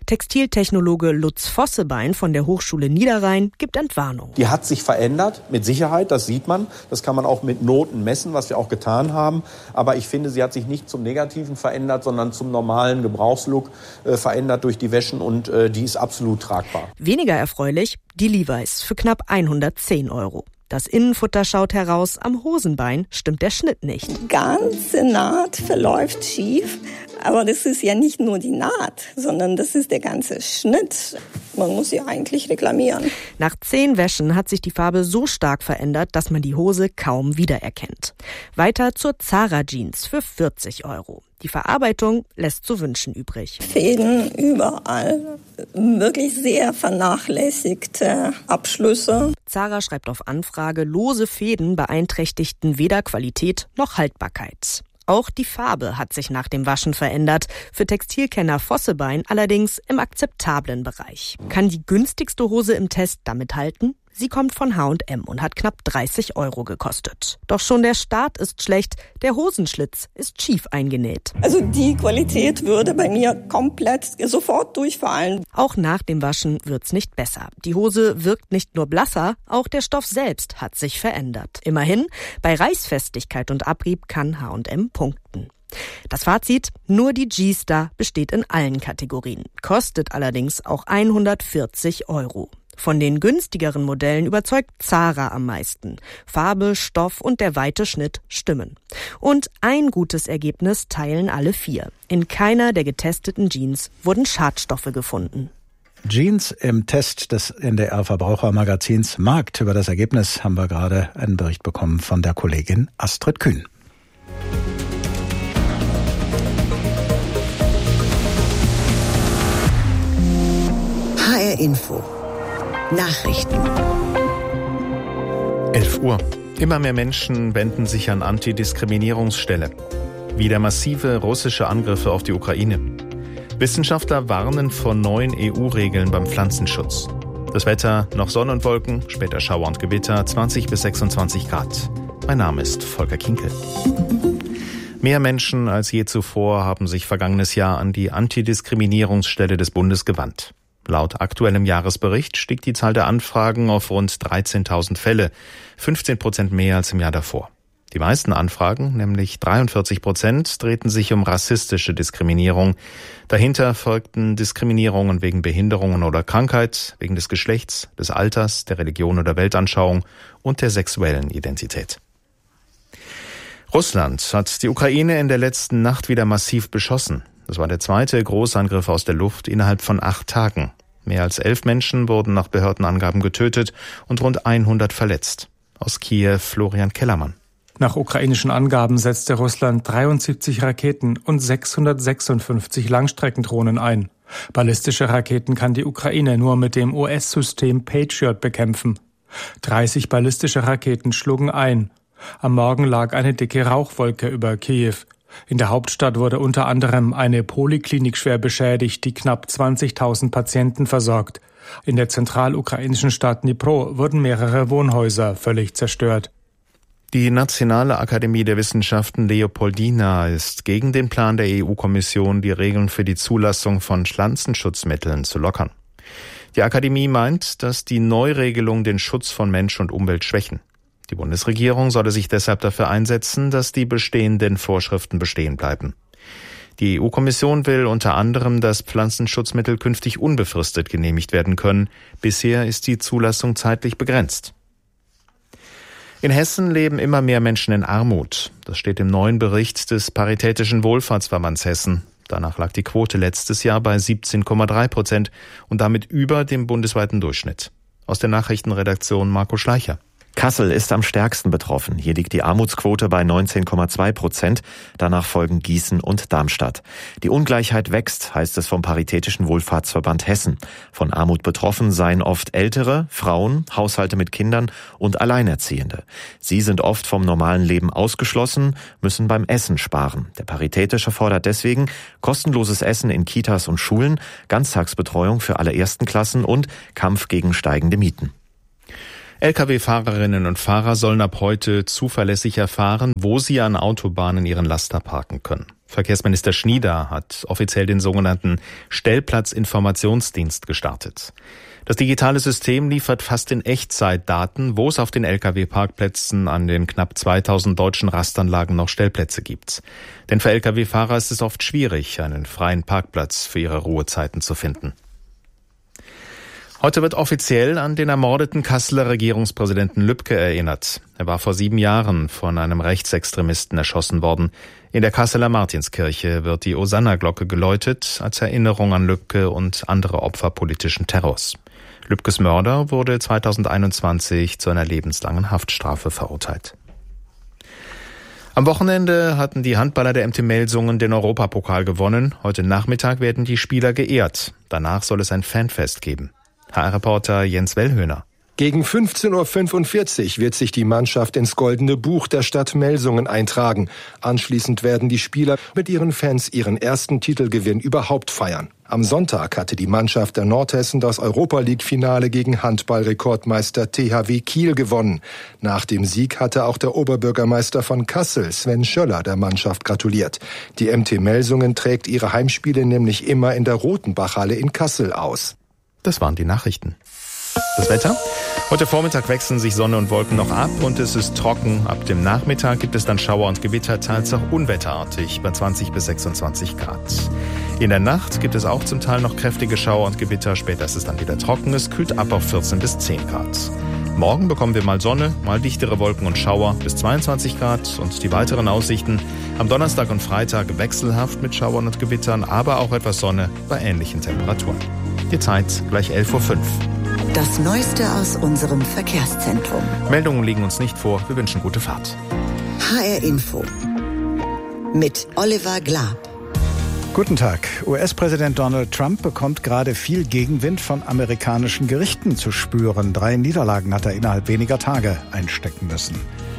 [SPEAKER 27] Textiltechnologe Lutz Vossebein von der Hochschule Niederrhein gibt Entwarnung.
[SPEAKER 2] Die hat sich verändert, mit Sicherheit, das sieht man. Das kann man auch mit Noten messen, was wir auch getan haben. Aber ich finde, sie hat sich nicht zum Negativen verändert, sondern zum normalen Gebrauchslook äh, verändert durch die Wäschen und äh, die ist absolut tragbar.
[SPEAKER 27] Weniger erfreulich die Levi's für knapp hundertzehn Euro. Das Innenfutter schaut heraus, am Hosenbein stimmt der Schnitt nicht.
[SPEAKER 7] Die ganze Naht verläuft schief, aber das ist ja nicht nur die Naht, sondern das ist der ganze Schnitt. Man muss sie eigentlich reklamieren.
[SPEAKER 27] Nach zehn Wäschen hat sich die Farbe so stark verändert, dass man die Hose kaum wiedererkennt. Weiter zur Zara Jeans für vierzig Euro. Die Verarbeitung lässt zu wünschen übrig.
[SPEAKER 7] Fäden überall, wirklich sehr vernachlässigte Abschlüsse.
[SPEAKER 27] Zara schreibt auf Anfrage, lose Fäden beeinträchtigten weder Qualität noch Haltbarkeit. Auch die Farbe hat sich nach dem Waschen verändert. Für Textilkenner Vossebein allerdings im akzeptablen Bereich. Kann die günstigste Hose im Test damit halten? Sie kommt von H und M und hat knapp dreißig Euro gekostet. Doch schon der Start ist schlecht, der Hosenschlitz ist schief eingenäht.
[SPEAKER 7] Also die Qualität würde bei mir komplett sofort durchfallen.
[SPEAKER 27] Auch nach dem Waschen wird's nicht besser. Die Hose wirkt nicht nur blasser, auch der Stoff selbst hat sich verändert. Immerhin, bei Reißfestigkeit und Abrieb kann H und M punkten. Das Fazit, nur die G-Star besteht in allen Kategorien, kostet allerdings auch hundertvierzig Euro. Von den günstigeren Modellen überzeugt Zara am meisten. Farbe, Stoff und der weite Schnitt stimmen. Und ein gutes Ergebnis teilen alle vier. In keiner der getesteten Jeans wurden Schadstoffe gefunden.
[SPEAKER 1] Jeans im Test des N D R-Verbrauchermagazins Markt. Über das Ergebnis haben wir gerade einen Bericht bekommen von der Kollegin Astrid Kühn.
[SPEAKER 6] H R Info Nachrichten.
[SPEAKER 8] elf Uhr. Immer mehr Menschen wenden sich an Antidiskriminierungsstelle. Wieder massive russische Angriffe auf die Ukraine. Wissenschaftler warnen vor neuen E U-Regeln beim Pflanzenschutz. Das Wetter, noch Sonne und Wolken, später Schauer und Gewitter, zwanzig bis sechsundzwanzig Grad. Mein Name ist Volker Kinkel. Mehr Menschen als je zuvor haben sich vergangenes Jahr an die Antidiskriminierungsstelle des Bundes gewandt. Laut aktuellem Jahresbericht stieg die Zahl der Anfragen auf rund dreizehntausend Fälle, fünfzehn Prozent mehr als im Jahr davor. Die meisten Anfragen, nämlich dreiundvierzig Prozent, drehten sich um rassistische Diskriminierung. Dahinter folgten Diskriminierungen wegen Behinderungen oder Krankheit, wegen des Geschlechts, des Alters, der Religion oder Weltanschauung und der sexuellen Identität. Russland hat die Ukraine in der letzten Nacht wieder massiv beschossen. Das war der zweite Großangriff aus der Luft innerhalb von acht Tagen. Mehr als elf Menschen wurden nach Behördenangaben getötet und rund hundert verletzt. Aus Kiew Florian Kellermann.
[SPEAKER 10] Nach ukrainischen Angaben setzte Russland dreiundsiebzig Raketen und sechshundertsechsundfünfzig Langstreckendrohnen ein. Ballistische Raketen kann die Ukraine nur mit dem U S-System Patriot bekämpfen. dreißig ballistische Raketen schlugen ein. Am Morgen lag eine dicke Rauchwolke über Kiew. In der Hauptstadt wurde unter anderem eine Poliklinik schwer beschädigt, die knapp zwanzigtausend Patienten versorgt. In der zentralukrainischen Stadt Dnipro wurden mehrere Wohnhäuser völlig zerstört.
[SPEAKER 8] Die Nationale Akademie der Wissenschaften Leopoldina ist gegen den Plan der E U-Kommission, die Regeln für die Zulassung von Pflanzenschutzmitteln zu lockern. Die Akademie meint, dass die Neuregelungen den Schutz von Mensch und Umwelt schwächen. Die Bundesregierung solle sich deshalb dafür einsetzen, dass die bestehenden Vorschriften bestehen bleiben. Die E U-Kommission will unter anderem, dass Pflanzenschutzmittel künftig unbefristet genehmigt werden können. Bisher ist die Zulassung zeitlich begrenzt. In Hessen leben immer mehr Menschen in Armut. Das steht im neuen Bericht des Paritätischen Wohlfahrtsverbands Hessen. Danach lag die Quote letztes Jahr bei siebzehn Komma drei Prozent und damit über dem bundesweiten Durchschnitt. Aus der Nachrichtenredaktion Marco Schleicher.
[SPEAKER 11] Kassel ist am stärksten betroffen. Hier liegt die Armutsquote bei neunzehn Komma zwei Prozent. Danach folgen Gießen und Darmstadt. Die Ungleichheit wächst, heißt es vom Paritätischen Wohlfahrtsverband Hessen. Von Armut betroffen seien oft Ältere, Frauen, Haushalte mit Kindern und Alleinerziehende. Sie sind oft vom normalen Leben ausgeschlossen, müssen beim Essen sparen. Der Paritätische fordert deswegen kostenloses Essen in Kitas und Schulen, Ganztagsbetreuung für alle ersten Klassen und Kampf gegen steigende Mieten.
[SPEAKER 8] L K W-Fahrerinnen und Fahrer sollen ab heute zuverlässig erfahren, wo sie an Autobahnen ihren Laster parken können. Verkehrsminister Schnieder hat offiziell den sogenannten Stellplatzinformationsdienst gestartet. Das digitale System liefert fast in Echtzeit Daten, wo es auf den L K W-Parkplätzen an den knapp zweitausend deutschen Rastanlagen noch Stellplätze gibt. Denn für L K W-Fahrer ist es oft schwierig, einen freien Parkplatz für ihre Ruhezeiten zu finden. Heute wird offiziell an den ermordeten Kasseler Regierungspräsidenten Lübke erinnert. Er war vor sieben Jahren von einem Rechtsextremisten erschossen worden. In der Kasseler Martinskirche wird die Hosanna-Glocke geläutet als Erinnerung an Lübke und andere Opfer politischen Terrors. Lübkes Mörder wurde zweitausendeinundzwanzig zu einer lebenslangen Haftstrafe verurteilt. Am Wochenende hatten die Handballer der M T Melsungen den Europapokal gewonnen. Heute Nachmittag werden die Spieler geehrt. Danach soll es ein Fanfest geben. H R-Reporter Jens Wellhöhner.
[SPEAKER 12] Gegen fünfzehn Uhr fünfundvierzig wird sich die Mannschaft ins Goldene Buch der Stadt Melsungen eintragen. Anschließend werden die Spieler mit ihren Fans ihren ersten Titelgewinn überhaupt feiern. Am Sonntag hatte die Mannschaft der Nordhessen das Europa-League-Finale gegen Handball-Rekordmeister T H W Kiel gewonnen. Nach dem Sieg hatte auch der Oberbürgermeister von Kassel, Sven Schöller, der Mannschaft gratuliert. Die M T Melsungen trägt ihre Heimspiele nämlich immer in der Rotenbachhalle in Kassel aus.
[SPEAKER 8] Das waren die Nachrichten. Das Wetter? Heute Vormittag wechseln sich Sonne und Wolken noch ab und es ist trocken. Ab dem Nachmittag gibt es dann Schauer und Gewitter, teils auch unwetterartig bei zwanzig bis sechsundzwanzig Grad. In der Nacht gibt es auch zum Teil noch kräftige Schauer und Gewitter. Später ist es dann wieder trocken. Es kühlt ab auf vierzehn bis zehn Grad. Morgen bekommen wir mal Sonne, mal dichtere Wolken und Schauer bis zweiundzwanzig Grad. Und die weiteren Aussichten am Donnerstag und Freitag wechselhaft mit Schauern und Gewittern, aber auch etwas Sonne bei ähnlichen Temperaturen. Die Zeit gleich elf Uhr fünf.
[SPEAKER 6] Das Neueste aus unserem Verkehrszentrum.
[SPEAKER 8] Meldungen liegen uns nicht vor. Wir wünschen gute Fahrt.
[SPEAKER 6] H R Info mit Oliver Glab.
[SPEAKER 1] Guten Tag. U S-Präsident Donald Trump bekommt gerade viel Gegenwind von amerikanischen Gerichten zu spüren. Drei Niederlagen hat er innerhalb weniger Tage einstecken müssen.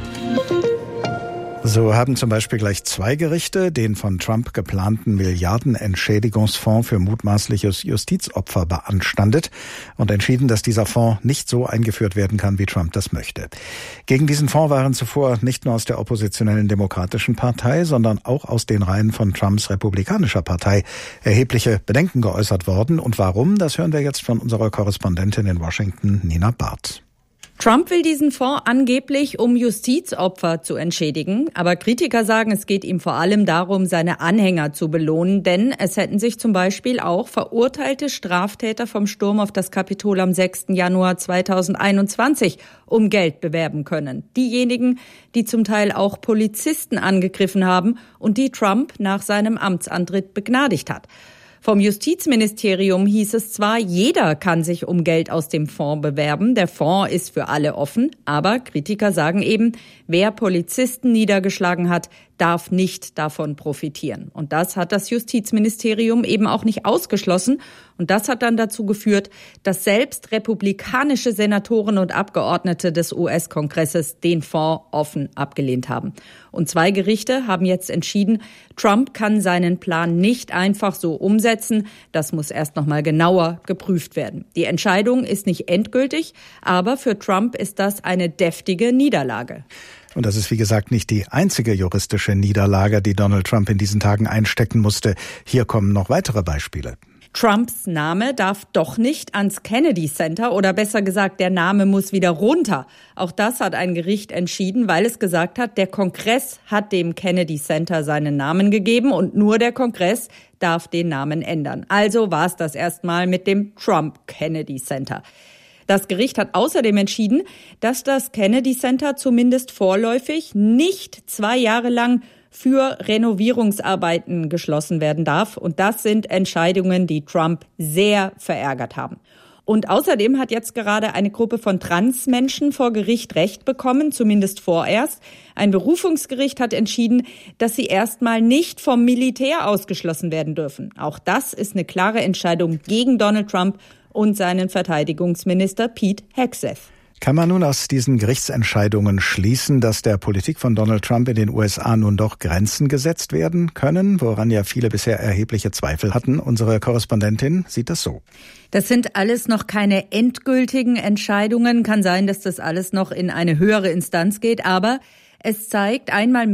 [SPEAKER 1] So haben zum Beispiel gleich zwei Gerichte den von Trump geplanten Milliardenentschädigungsfonds für mutmaßliches Justizopfer beanstandet und entschieden, dass dieser Fonds nicht so eingeführt werden kann, wie Trump das möchte. Gegen diesen Fonds waren zuvor nicht nur aus der oppositionellen Demokratischen Partei, sondern auch aus den Reihen von Trumps Republikanischer Partei erhebliche Bedenken geäußert worden. Und warum, das hören wir jetzt von unserer Korrespondentin in Washington, Nina Barth.
[SPEAKER 13] Trump will diesen Fonds angeblich, um Justizopfer zu entschädigen. Aber Kritiker sagen, es geht ihm vor allem darum, seine Anhänger zu belohnen. Denn es hätten sich zum Beispiel auch verurteilte Straftäter vom Sturm auf das Kapitol am sechsten Januar zweitausendeinundzwanzig um Geld bewerben können. Diejenigen, die zum Teil auch Polizisten angegriffen haben und die Trump nach seinem Amtsantritt begnadigt hat. Vom Justizministerium hieß es zwar, jeder kann sich um Geld aus dem Fonds bewerben. Der Fonds ist für alle offen. Aber Kritiker sagen eben, wer Polizisten niedergeschlagen hat, darf nicht davon profitieren. Und das hat das Justizministerium eben auch nicht ausgeschlossen. Und das hat dann dazu geführt, dass selbst republikanische Senatoren und Abgeordnete des U S-Kongresses den Fonds offen abgelehnt haben. Und zwei Gerichte haben jetzt entschieden, Trump kann seinen Plan nicht einfach so umsetzen. Das muss erst noch mal genauer geprüft werden. Die Entscheidung ist nicht endgültig, aber für Trump ist das eine deftige Niederlage.
[SPEAKER 1] Und das ist, wie gesagt, nicht die einzige juristische Niederlage, die Donald Trump in diesen Tagen einstecken musste. Hier kommen noch weitere Beispiele.
[SPEAKER 13] Trumps Name darf doch nicht ans Kennedy Center oder besser gesagt, der Name muss wieder runter. Auch das hat ein Gericht entschieden, weil es gesagt hat, der Kongress hat dem Kennedy Center seinen Namen gegeben und nur der Kongress darf den Namen ändern. Also war es das erstmal mit dem Trump Kennedy Center. Das Gericht hat außerdem entschieden, dass das Kennedy Center zumindest vorläufig nicht zwei Jahre lang für Renovierungsarbeiten geschlossen werden darf. Und das sind Entscheidungen, die Trump sehr verärgert haben. Und außerdem hat jetzt gerade eine Gruppe von Transmenschen vor Gericht Recht bekommen, zumindest vorerst. Ein Berufungsgericht hat entschieden, dass sie erstmal nicht vom Militär ausgeschlossen werden dürfen. Auch das ist eine klare Entscheidung gegen Donald Trump und seinen Verteidigungsminister Pete Hegseth.
[SPEAKER 1] Kann man nun aus diesen Gerichtsentscheidungen schließen, dass der Politik von Donald Trump in den U S A nun doch Grenzen gesetzt werden können, woran ja viele bisher erhebliche Zweifel hatten? Unsere Korrespondentin sieht das so.
[SPEAKER 13] Das sind alles noch keine endgültigen Entscheidungen. Kann sein, dass das alles noch in eine höhere Instanz geht, aber es zeigt einmal